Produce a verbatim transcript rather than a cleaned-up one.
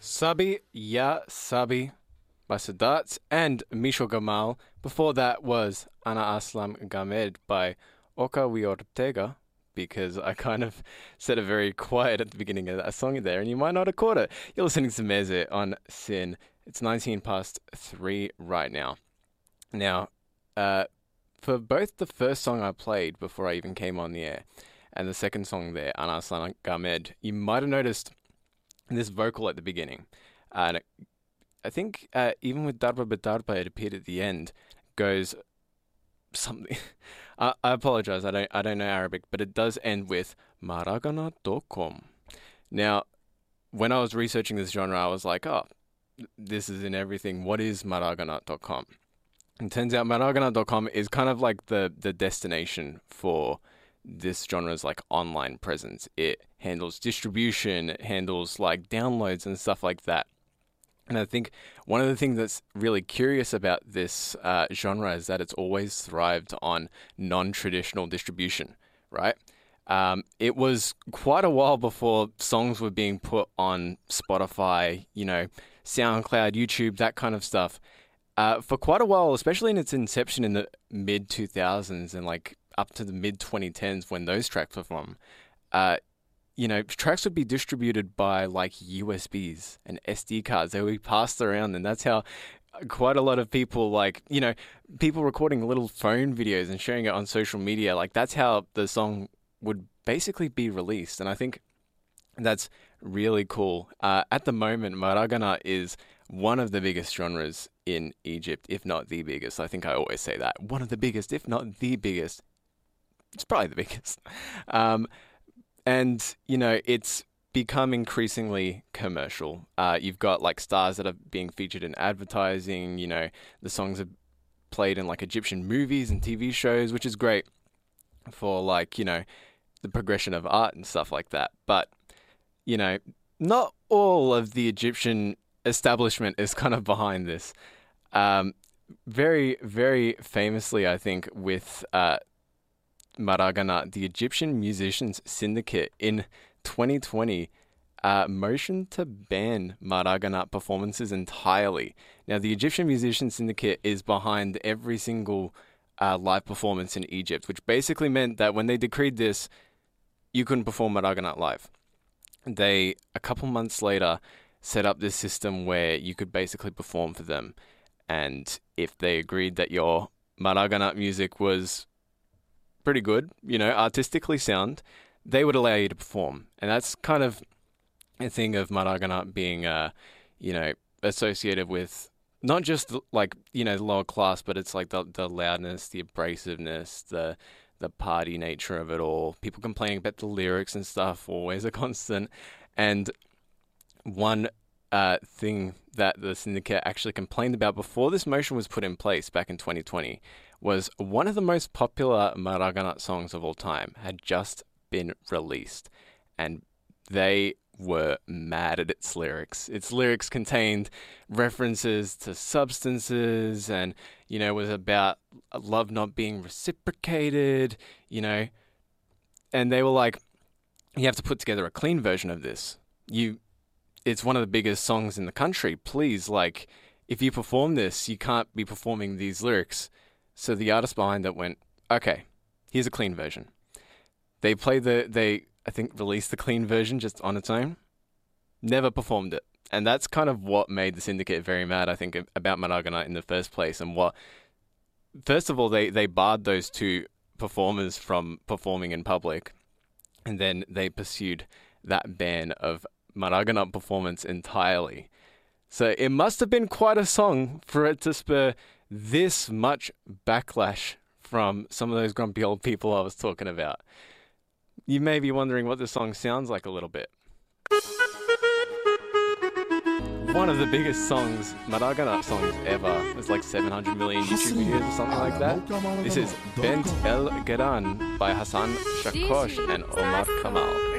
Sabi Ya Sabi by Sadat and Misho Gamal. Before that was Ana Aslam Gamed by Okawi Ortega, because I kind of said it very quiet at the beginning of that song there, and you might not have caught it. You're listening to Meze on Sin. It's nineteen past three right now. Now, uh, for both the first song I played before I even came on the air and the second song there, Ana Aslam Gamed, you might have noticed this vocal at the beginning. Uh, and it, I think uh, even with Darba Bedarba, it appeared at the end, goes something. I, I apologize, I don't I don't know Arabic, but it does end with maragana dot com. Now, when I was researching this genre, I was like, oh, this is in everything. What is maragana dot com? And turns out maragana dot com is kind of like the, the destination for this genre's like online presence. It handles distribution, it handles like downloads and stuff like that. And I think one of the things that's really curious about this uh, genre is that it's always thrived on non-traditional distribution, right? Um, it was quite a while before songs were being put on Spotify, you know, SoundCloud, YouTube, that kind of stuff. Uh, for quite a while, especially in its inception in the mid two thousands and like up to the mid twenty tens when those tracks were from, uh, you know, tracks would be distributed by like U S Bs and S D cards. They would be passed around, and that's how quite a lot of people, like, you know, people recording little phone videos and sharing it on social media, like that's how the song would basically be released. And I think that's really cool. Uh, at the moment, Maragana is one of the biggest genres in Egypt, if not the biggest. I think I always say that. One of the biggest, if not the biggest. It's probably the biggest. Um, and, you know, it's become increasingly commercial. Uh, you've got like stars that are being featured in advertising. You know, the songs are played in like Egyptian movies and T V shows, which is great for like, you know, the progression of art and stuff like that. But, you know, not all of the Egyptian establishment is kind of behind this. Um, very, very famously, I think, with uh, Maragana, the Egyptian Musicians Syndicate in twenty twenty uh, motioned to ban Maragana performances entirely. Now, the Egyptian Musicians Syndicate is behind every single uh, live performance in Egypt, which basically meant that when they decreed this, you couldn't perform Maragana live. They, a couple months later, set up this system where you could basically perform for them. And if they agreed that your Maragana music was pretty good, you know, artistically sound, they would allow you to perform. And that's kind of a thing of Maragana being, uh, you know, associated with not just like, you know, the lower class, but it's like the, the loudness, the abrasiveness, the the party nature of it all. People complaining about the lyrics and stuff, always a constant. And one uh, thing that the syndicate actually complained about before this motion was put in place back in twenty twenty was one of the most popular Maragana songs of all time had just been released. And they were mad at its lyrics. Its lyrics contained references to substances and, you know, was about love not being reciprocated, you know. And they were like, you have to put together a clean version of this. You, it's one of the biggest songs in the country. Please, like, if you perform this, you can't be performing these lyrics. So the artist behind it went, okay, here's a clean version. They played the, they, I think, released the clean version just on its own. Never performed it. And that's kind of what made the syndicate very mad, I think, about Maragana in the first place. And what, first of all, they, they barred those two performers from performing in public. And then they pursued that ban of Maragana performance entirely. So it must have been quite a song for it to spur this much backlash from some of those grumpy old people I was talking about. You may be wondering what the song sounds like a little bit. One of the biggest songs, Maragana songs ever. There's like seven hundred million YouTube videos or something like that. This is Bent El Geran by Hassan Shakosh and Omar Kamal.